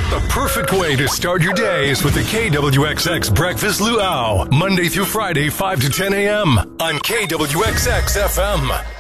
The perfect way to start your day is with the KWXX Breakfast Luau, Monday through Friday, 5 to 10 a.m. on KWXX FM.